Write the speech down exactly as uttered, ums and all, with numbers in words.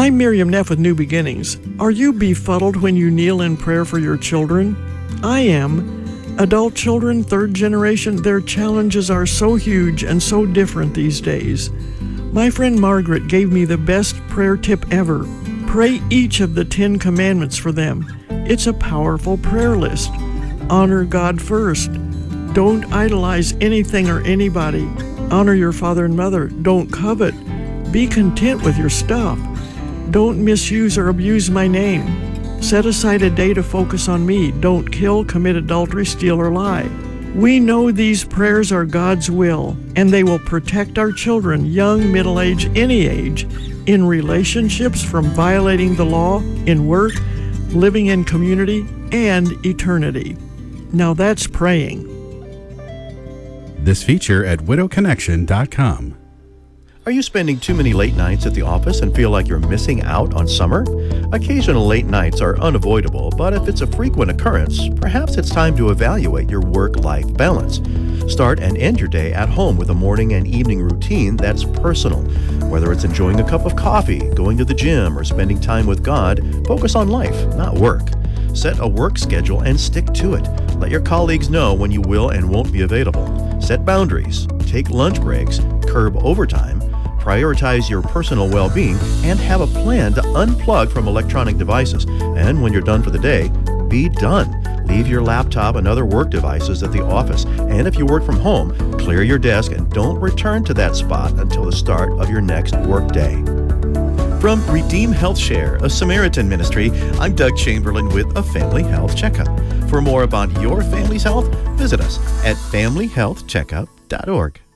I'm Miriam Neff with New Beginnings. Are you befuddled when you kneel in prayer for your children? I am. Adult children, third generation, their challenges are so huge and so different these days. My friend Margaret gave me the best prayer tip ever. Pray each of the Ten Commandments for them. It's a powerful prayer list. Honor God first. Don't idolize anything or anybody. Honor your father and mother. Don't covet. Be content with your stuff. Don't misuse or abuse my name. Set aside a day to focus on me. Don't kill, commit adultery, steal, or lie. We know these prayers are God's will, and they will protect our children, young, middle age, any age, in relationships from violating the law, in work, living in community, and eternity. Now that's praying. This feature at widow connection dot com. Are you spending too many late nights at the office and feel like you're missing out on summer? Occasional late nights are unavoidable, but if it's a frequent occurrence, perhaps it's time to evaluate your work-life balance. Start and end your day at home with a morning and evening routine that's personal. Whether it's enjoying a cup of coffee, going to the gym, or spending time with God, focus on life, not work. Set a work schedule and stick to it. Let your colleagues know when you will and won't be available. Set boundaries, take lunch breaks, curb overtime, prioritize your personal well-being, and have a plan to unplug from electronic devices. And when you're done for the day, be done. Leave your laptop and other work devices at the office. And if you work from home, clear your desk and don't return to that spot until the start of your next work day. From Redeem Health Share, a Samaritan ministry, I'm Doug Chamberlain with a Family Health Checkup. For more about your family's health, visit us at family health checkup dot org.